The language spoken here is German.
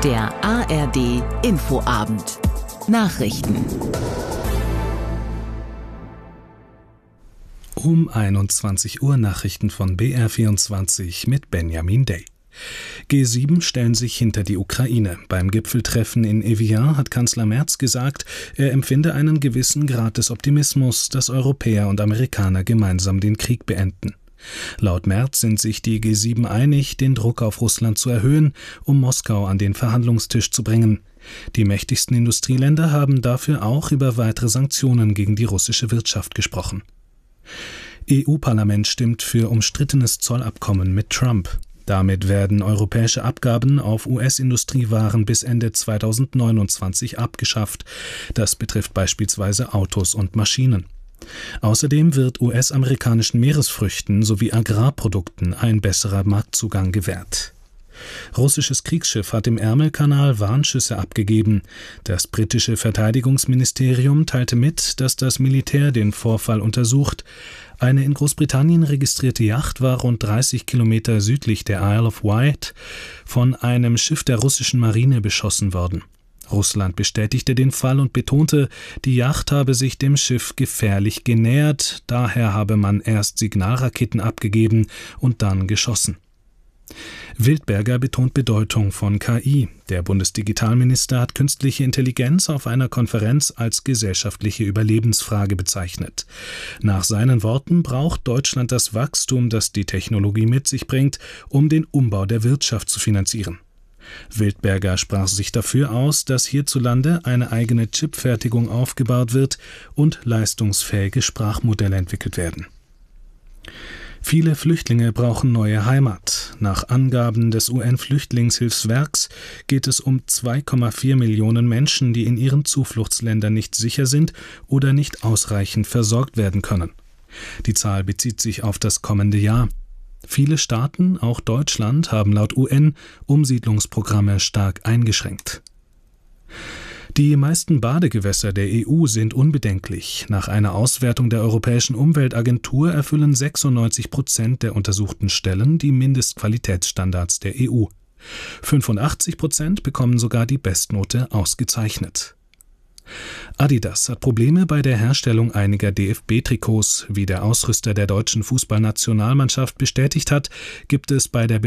Der ARD Infoabend. Nachrichten. Um 21 Uhr Nachrichten von BR24 mit Benjamin Day. G7 stellen sich hinter die Ukraine. Beim Gipfeltreffen in Evian hat Kanzler Merz gesagt, er empfinde einen gewissen Grad des Optimismus, dass Europäer und Amerikaner gemeinsam den Krieg beenden. Laut Merz sind sich die G7 einig, den Druck auf Russland zu erhöhen, um Moskau an den Verhandlungstisch zu bringen. Die mächtigsten Industrieländer haben dafür auch über weitere Sanktionen gegen die russische Wirtschaft gesprochen. EU-Parlament stimmt für umstrittenes Zollabkommen mit Trump. Damit werden europäische Abgaben auf US-Industriewaren bis Ende 2029 abgeschafft. Das betrifft beispielsweise Autos und Maschinen. Außerdem wird US-amerikanischen Meeresfrüchten sowie Agrarprodukten ein besserer Marktzugang gewährt. Russisches Kriegsschiff hat im Ärmelkanal Warnschüsse abgegeben. Das britische Verteidigungsministerium teilte mit, dass das Militär den Vorfall untersucht. Eine in Großbritannien registrierte Yacht war rund 30 Kilometer südlich der Isle of Wight von einem Schiff der russischen Marine beschossen worden. Russland bestätigte den Fall und betonte, die Yacht habe sich dem Schiff gefährlich genähert, daher habe man erst Signalraketen abgegeben und dann geschossen. Wildberger betont Bedeutung von KI. Der Bundesdigitalminister hat künstliche Intelligenz auf einer Konferenz als gesellschaftliche Überlebensfrage bezeichnet. Nach seinen Worten braucht Deutschland das Wachstum, das die Technologie mit sich bringt, um den Umbau der Wirtschaft zu finanzieren. Wildberger sprach sich dafür aus, dass hierzulande eine eigene Chipfertigung aufgebaut wird und leistungsfähige Sprachmodelle entwickelt werden. Viele Flüchtlinge brauchen neue Heimat. Nach Angaben des UN-Flüchtlingshilfswerks geht es um 2,4 Millionen Menschen, die in ihren Zufluchtsländern nicht sicher sind oder nicht ausreichend versorgt werden können. Die Zahl bezieht sich auf das kommende Jahr. Viele Staaten, auch Deutschland, haben laut UN Umsiedlungsprogramme stark eingeschränkt. Die meisten Badegewässer der EU sind unbedenklich. Nach einer Auswertung der Europäischen Umweltagentur erfüllen 96% der untersuchten Stellen die Mindestqualitätsstandards der EU. 85% bekommen sogar die Bestnote ausgezeichnet. Adidas hat Probleme bei der Herstellung einiger DFB-Trikots. Wie der Ausrüster der deutschen Fußballnationalmannschaft bestätigt hat, gibt es bei der